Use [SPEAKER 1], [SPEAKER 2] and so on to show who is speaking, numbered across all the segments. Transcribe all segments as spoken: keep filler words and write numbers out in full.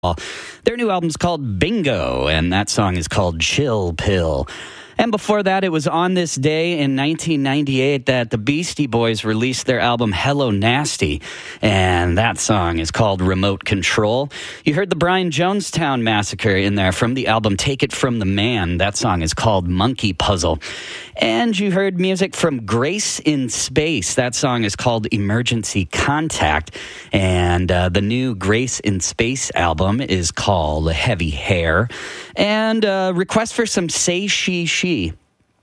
[SPEAKER 1] Their new album's called Bingo, and that song is called Chill Pill. And before that, it was on this day in nineteen ninety-eight that the Beastie Boys released their album Hello Nasty, and that song is called Remote Control. You heard the Brian Jonestown Massacre in there from the album Take It From the Man. That song is called Monkey Puzzle. And you heard music from Grace in Space. That song is called Emergency Contact. And uh, the new Grace in Space album is called Heavy Hair. And uh, request for some Say She She.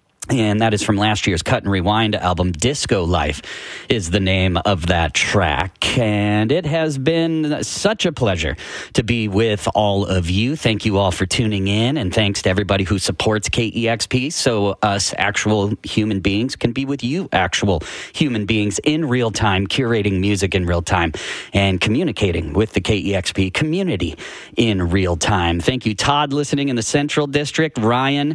[SPEAKER 1] And that is from last year's Cut and Rewind album. Disco Life is the name of that track. And it has been such a pleasure to be with all of you. Thank you all for tuning in. And thanks to everybody who supports K E X P so us actual human beings can be with you actual human beings in real time, curating music in real time and communicating with the K E X P community in real time. Thank you, Todd, listening in the Central District, Ryan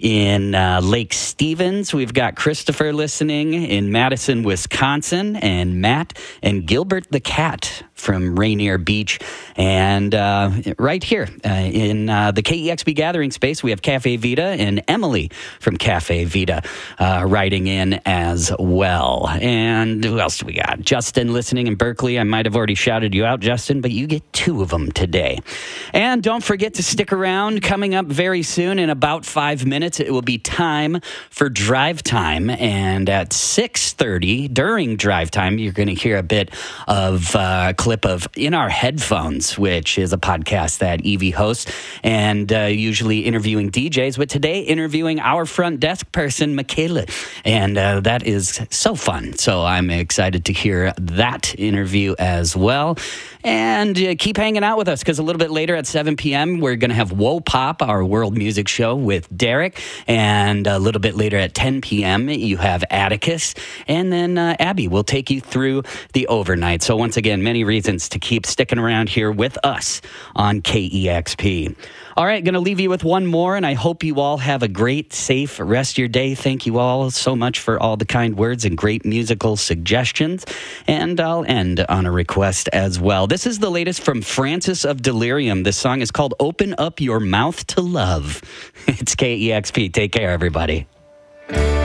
[SPEAKER 1] in uh, Lake Stevens. We've got Christopher listening in Madison, Wisconsin, and Matt and Gilbert the Cat from Rainier Beach. And uh, right here uh, in uh, the K E X P gathering space, we have Cafe Vita and Emily from Cafe Vita uh, writing in as well. And who else do we got? Justin listening in Berkeley. I might have already shouted you out, Justin, but you get two of them today. And don't forget to stick around. Coming up very soon, in about five minutes, it will be time for Drive Time. And at six thirty, during Drive Time, you're going to hear a bit of uh, a clip of In Our Headphones, which is a podcast that Evie hosts, and uh, usually interviewing D Js, but today interviewing our front desk person, Michaela. And uh, that is so fun. So I'm excited to hear that interview as well. And uh, keep hanging out with us, because a little bit later at seven p.m., we're going to have Whoa Pop, our world music show with Derek. And a little bit later at ten p.m., you have Atticus. And then uh, Abby will take you through the overnight. So once again, many reasons to keep sticking around here with us on K E X P. All right, going to leave you with one more, and I hope you all have a great, safe rest of your day. Thank you all so much for all the kind words and great musical suggestions. And I'll end on a request as well. This is the latest from Francis of Delirium. This song is called Open Up Your Mouth to Love. It's K E X P. Take care, everybody.